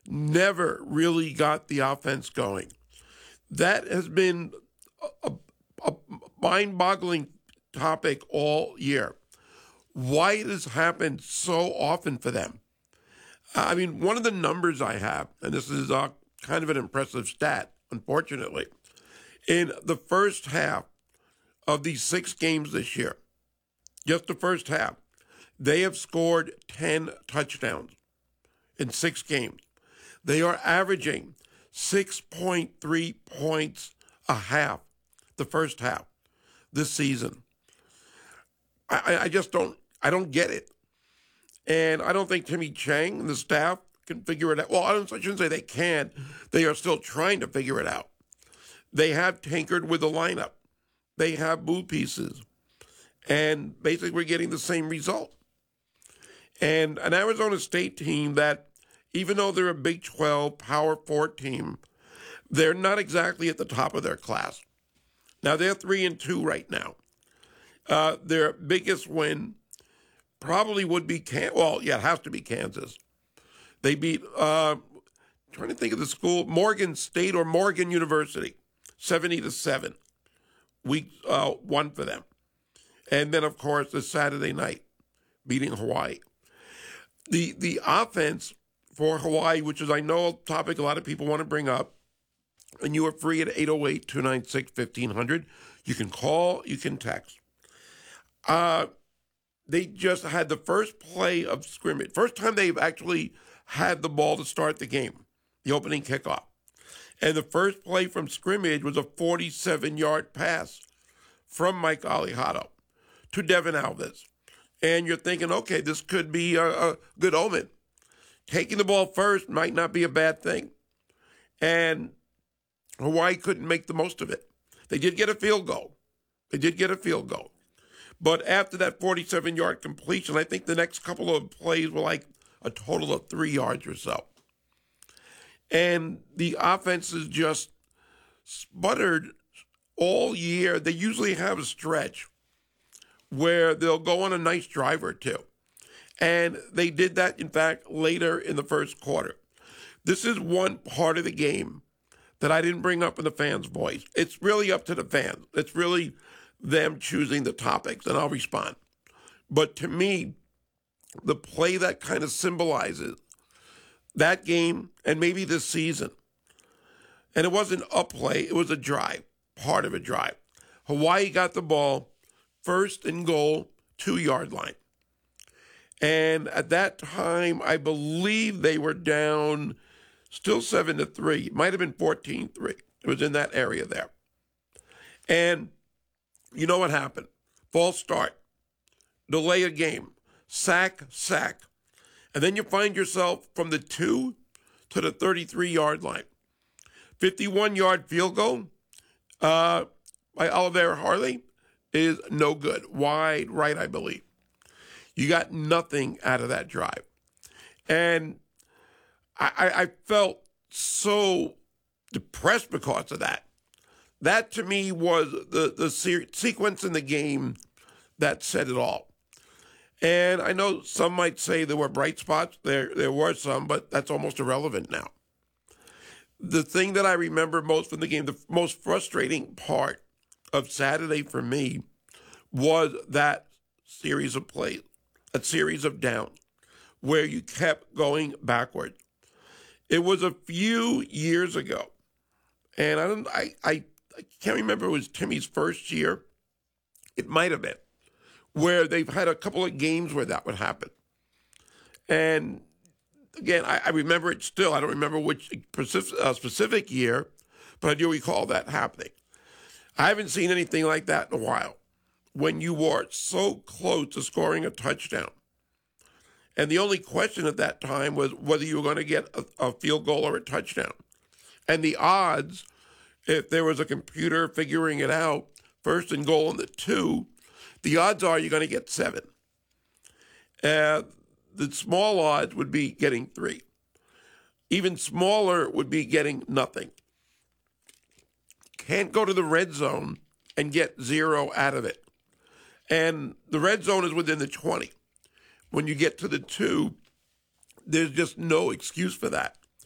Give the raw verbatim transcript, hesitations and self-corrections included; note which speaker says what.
Speaker 1: never really got the offense going. That has been a, a, a mind-boggling topic all year. Why it has happened so often for them? I mean, one of the numbers I have, and this is uh, kind of an impressive stat, unfortunately, in the first half of these six games this year, just the first half, they have scored ten touchdowns in six games. They are averaging six point three points a half, the first half, this season. I, I just don't, I don't get it. And I don't think Timmy Chang and the staff can figure it out. Well, I, don't, I shouldn't say they can. They are still trying to figure it out. They have tinkered with the lineup. They have moved pieces. And basically we're getting the same result. And an Arizona State team that, even though they're a Big twelve Power Four team, they're not exactly at the top of their class. Now, they're three and two right now. Uh, their biggest win probably would be, Can- well, yeah, it has to be Kansas. They beat, uh, I'm trying to think of the school, Morgan State or Morgan University, seventy to seven. Week uh, one for them. And then, of course, the Saturday night, beating Hawaii. The the offense for Hawaii, which is, I know, a topic a lot of people want to bring up, and you are free at eight oh eight, two nine six, fifteen hundred. You can call, you can text. Uh, they just had the first play of scrimmage. First time they've actually had the ball to start the game, the opening kickoff. And the first play from scrimmage was a forty-seven-yard pass from Mike Alejado to Devin Alves. And you're thinking, okay, this could be a, a good omen. Taking the ball first might not be a bad thing. And Hawaii couldn't make the most of it. They did get a field goal. They did get a field goal. But after that forty-seven-yard completion, I think the next couple of plays were like a total of three yards or so. And the offense is just sputtered all year. They usually have a stretch where they'll go on a nice drive or two. And they did that, in fact, later in the first quarter. This is one part of the game that I didn't bring up in the fans' voice. It's really up to the fans. It's really them choosing the topics, and I'll respond. But to me, the play that kind of symbolizes that game and maybe this season, and it wasn't a play, it was a drive, part of a drive. Hawaii got the ball, first and goal, two-yard line. And at that time, I believe they were down still seven to three. It might have been fourteen three. It was in that area there. And you know what happened? False start. Delay a game. Sack, sack. And then you find yourself from the two to the thirty-three-yard line. fifty-one-yard field goal uh, by Oliver Harley is no good. Wide right, I believe. You got nothing out of that drive. And I, I felt so depressed because of that. That, to me, was the, the se- sequence in the game that said it all. And I know some might say there were bright spots. There, there were some, but that's almost irrelevant now. The thing that I remember most from the game, the most frustrating part of Saturday for me was that series of plays, that series of downs, where you kept going backward. It was a few years ago, and I don't, I, I, I can't remember if it was Timmy's first year. It might have been, where they've had a couple of games where that would happen. And again, I, I remember it still. I don't remember which specific, uh, specific year, but I do recall that happening. I haven't seen anything like that in a while, when you were so close to scoring a touchdown. And the only question at that time was whether you were going to get a, a field goal or a touchdown. And the odds, if there was a computer figuring it out, first and goal in the two, the odds are you're going to get seven. Uh, the small odds would be getting three. Even smaller would be getting nothing. Can't go to the red zone and get zero out of it. And the red zone is within the twenty. When you get to the two, there's just no excuse for that.